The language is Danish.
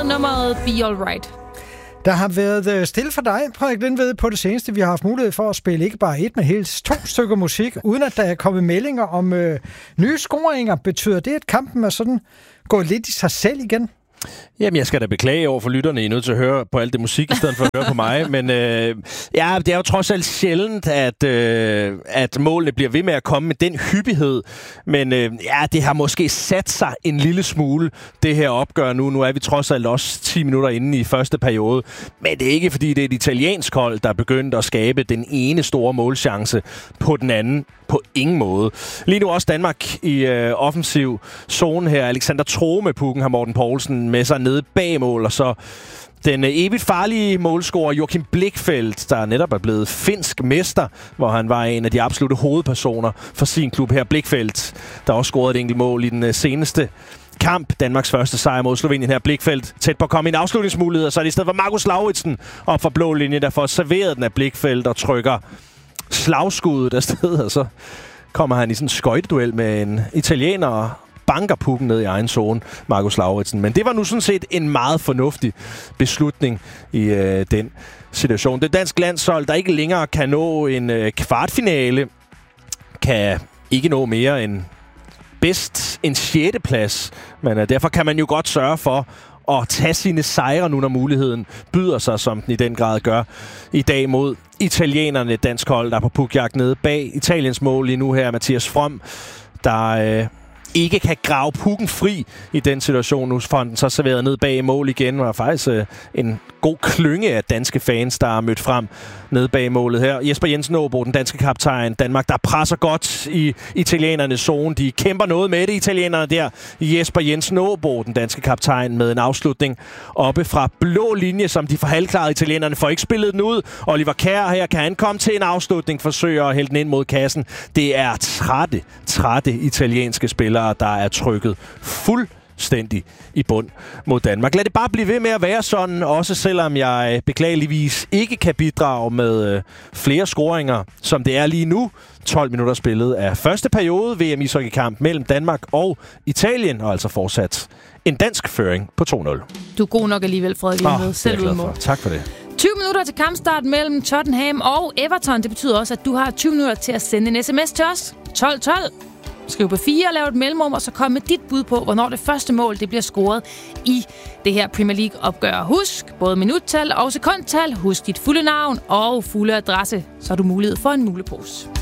nummeret Be Alright. Der har været stille for dig, Frederik Lindved, på det seneste. Vi har haft mulighed for at spille ikke bare et, men helt 2 stykker musik, uden at der er kommet meldinger om nye scoringer. Betyder det, at kampen er sådan gået lidt i sig selv igen? Jamen, jeg skal da beklage over for lytterne. I er nødt til at høre på alt det musik, i stedet for at høre på mig. Men ja, det er jo trods alt sjældent, at målene bliver ved med at komme med den hyppighed. Men ja, det har måske sat sig en lille smule, det her opgør nu. Nu er vi trods alt også 10 minutter inde i første periode. Men det er ikke, fordi det er et italiensk hold, der er begyndt at skabe den ene store målchance på den anden. På ingen måde. Lige nu også Danmark i offensiv zone her. Alexander Troe med pukken har Morten Poulsen med sig nede bag mål, og så den evigt farlige målscorer Joachim Blichfeldt, der netop er blevet finsk mester, hvor han var en af de absolutte hovedpersoner for sin klub her. Blichfeldt, der også scorede et enkelt mål i den seneste kamp. Danmarks første sejr mod Slovenien her. Blichfeldt tæt på at komme i en afslutningsmulighed, og så er det i stedet for Markus Lauritsen op for blå linje, der får serveret den af Blichfeldt og trykker slagskuddet afsted, og så kommer han i sådan en skøjteduel med en italiener og banker pukken ned i egen zone, Markus Lauritsen. Men det var nu sådan set en meget fornuftig beslutning i den situation. Det danske landshold, der ikke længere kan nå en kvartfinale, kan ikke nå mere end bedst en 6. plads. Men derfor kan man jo godt sørge for at tage sine sejre nu, når muligheden byder sig, som den i den grad gør i dag mod italienerne. Dansk hold, der er på pukjagt nede bag Italiens mål lige nu her. Mathias From, der ikke kan grave pukken fri i den situation. Nu får den så serveret ned bag mål igen, og faktisk en god klynge af danske fans, der er mødt frem ned bag målet her. Jesper Jensen Aabo, den danske kaptajn. Danmark, der presser godt i italienernes zone. De kæmper noget med det, italienerne der. Jesper Jensen Aabo, den danske kaptajn, med en afslutning oppe fra blå linje, som de får halvklaret. Italienerne får ikke spillet den ud. Oliver Kjær her, kan han komme til en afslutning, forsøger at hælde den ind mod kassen. Det er trætte italienske spillere, der er trykket fuldstændig i bund mod Danmark. Lad det bare blive ved med at være sådan, også selvom jeg beklageligvis ikke kan bidrage med flere scoringer, som det er lige nu. 12 minutter spillet af første periode VM ishockeykamp mellem Danmark og Italien, og altså fortsat en dansk føring på 2-0. Du er god nok alligevel, Frederik. Selv uden mål. Tak for det. 20 minutter til kampstart mellem Tottenham og Everton. Det betyder også, at du har 20 minutter til at sende en sms til os. 1212. Skriv på 4 og lav et mellemrum, og så kom med dit bud på, hvornår det første mål det bliver scoret i det her Premier League-opgør. Husk både minuttal og sekundtal. Husk dit fulde navn og fulde adresse, så har du mulighed for en mulepose.